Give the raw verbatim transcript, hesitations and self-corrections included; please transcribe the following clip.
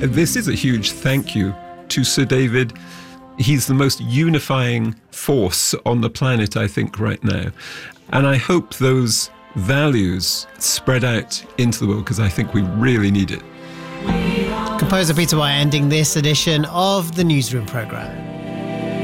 this is a huge thank you to Sir David. He's the most unifying force on the planet, I think, right now. And I hope those values spread out into the world, because I think we really need it. Composer Peter White ending this edition of the Newsroom programme.